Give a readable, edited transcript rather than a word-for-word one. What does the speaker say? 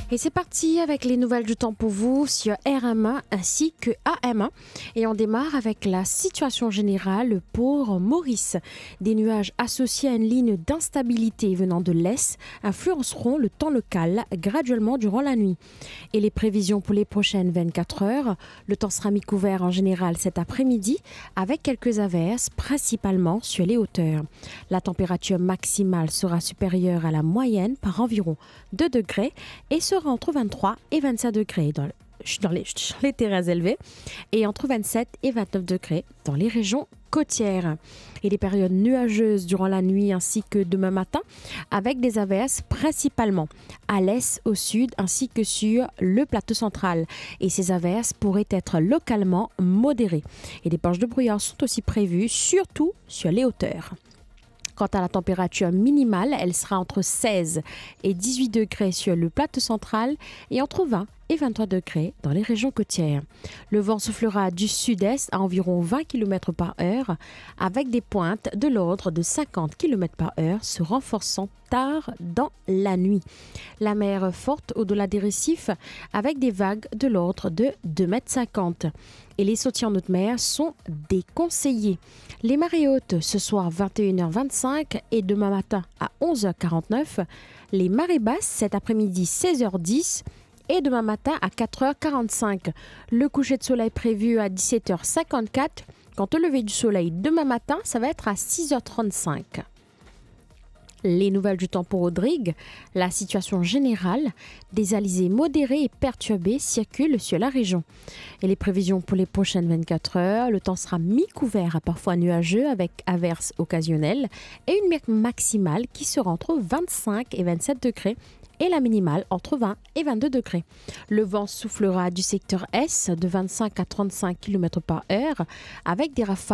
Et c'est parti avec les nouvelles du temps pour vous sur RM1 ainsi que AM1. Et on démarre avec la situation générale pour Maurice. Des nuages associés à une ligne d'instabilité venant de l'Est influenceront le temps local graduellement durant la nuit. Et les prévisions pour les prochaines 24 heures, le temps sera mi-couvert en général cet après-midi avec quelques averses, principalement sur les hauteurs. La température maximale sera supérieure à la moyenne par environ 2 degrés et sera entre 23 et 25 degrés dans les terrains élevés et entre 27 et 29 degrés dans les régions côtières. Et des périodes nuageuses durant la nuit ainsi que demain matin avec des averses principalement à l'est, au sud ainsi que sur le plateau central. Et ces averses pourraient être localement modérées. Et des poches de brouillard sont aussi prévues, surtout sur les hauteurs. Quant à la température minimale, elle sera entre 16 et 18 degrés sur le plateau central et entre 20 et 23 degrés dans les régions côtières. Le vent soufflera du sud-est à environ 20 km par heure avec des pointes de l'ordre de 50 km par heure se renforçant tard dans la nuit. La mer forte au-delà des récifs avec des vagues de l'ordre de 2,50 m. Et les sautiers en haute mer sont déconseillés. Les marées hautes ce soir 21h25 et demain matin à 11h49. Les marées basses cet après-midi 16h10 et demain matin à 4h45. Le coucher de soleil prévu à 17h54. Quant au lever du soleil demain matin, ça va être à 6h35. Les nouvelles du temps pour Rodrigue, la situation générale, des alizés modérés et perturbés circulent sur la région. Et les prévisions pour les prochaines 24 heures, le temps sera mi-couvert à parfois nuageux avec averses occasionnelles et une maximale qui sera entre 25 et 27 degrés et la minimale entre 20 et 22 degrés. Le vent soufflera du secteur Est de 25 à 35 km par heure avec des rafales